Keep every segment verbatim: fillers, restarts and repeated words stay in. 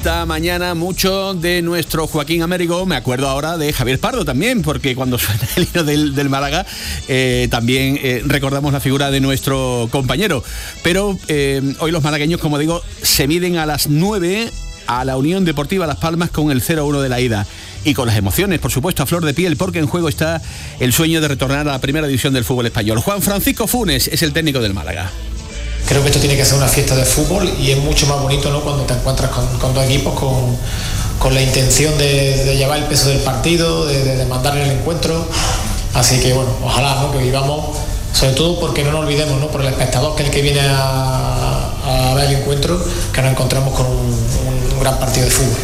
esta mañana mucho de nuestro Joaquín Américo. Me acuerdo ahora de Javier Pardo también, porque cuando suena el himno del, del Málaga, eh, también eh, recordamos la figura de nuestro compañero. Pero eh, hoy los malagueños, como digo, se miden a las nueve a la Unión Deportiva Las Palmas con el cero uno de la ida. Y con las emociones, por supuesto, a flor de piel, porque en juego está el sueño de retornar a la primera división del fútbol español. Juan Francisco Funes es el técnico del Málaga. Creo que esto tiene que ser una fiesta de fútbol y es mucho más bonito, ¿no?, cuando te encuentras con, con dos equipos con, con la intención de, de llevar el peso del partido, de, de, de mandar el encuentro. Así que bueno, ojalá, ¿no?, que vivamos, sobre todo porque no nos olvidemos, ¿no?, por el espectador que es el que viene a, a ver el encuentro, que nos encontramos con un, un gran partido de fútbol.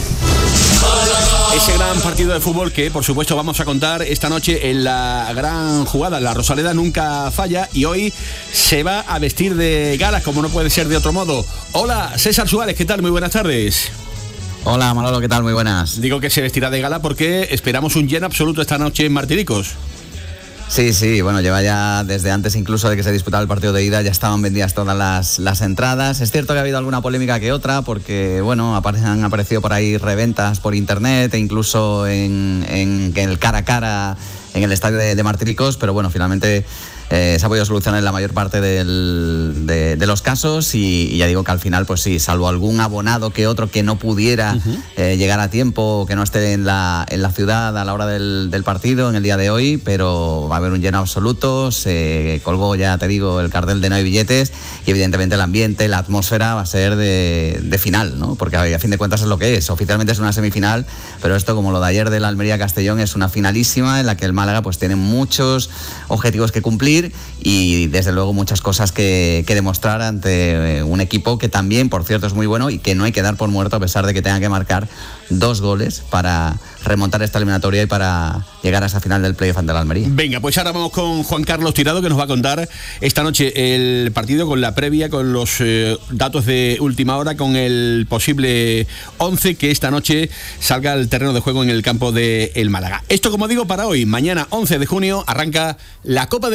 Ese gran partido de fútbol que, por supuesto, vamos a contar esta noche en la gran jugada. La Rosaleda nunca falla y hoy se va a vestir de gala, como no puede ser de otro modo. Hola, César Suárez, ¿qué tal? Muy buenas tardes. Hola, Manolo, ¿qué tal? Muy buenas. Digo que se vestirá de gala porque esperamos un lleno absoluto esta noche en Martiricos. Sí, sí, bueno, lleva ya desde antes incluso de que se disputara el partido de ida, ya estaban vendidas todas las, las entradas. Es cierto que ha habido alguna polémica que otra, porque, bueno, han aparecido por ahí reventas por internet e incluso en, en, en el cara a cara en el estadio de, de Martiricos, pero bueno, finalmente eh, se ha podido solucionar en la mayor parte del, de, de los casos y, y ya digo que al final, pues sí, salvo algún abonado que otro que no pudiera uh-huh. eh, llegar a tiempo, que no esté en la, en la ciudad a la hora del, del partido en el día de hoy, pero va a haber un lleno absoluto. Se colgó, ya te digo, el cartel de no hay billetes y evidentemente el ambiente, la atmósfera va a ser de, de final, ¿no? Porque a fin de cuentas es lo que es. Oficialmente es una semifinal, pero esto, como lo de ayer del Almería-Castellón, es una finalísima en la que el Málaga pues tiene muchos objetivos que cumplir y desde luego muchas cosas que, que demostrar ante un equipo que también, por cierto, es muy bueno y que no hay que dar por muerto a pesar de que tenga que marcar dos goles para remontar esta eliminatoria y para llegar a esa final del playoff ante la Almería. Venga, pues ahora vamos con Juan Carlos Tirado, que nos va a contar esta noche el partido con la previa, con los eh, datos de última hora, con el posible once que esta noche salga al terreno de juego en el campo de el Málaga. Esto, como digo, para hoy. Mañana, once de junio, arranca la Copa de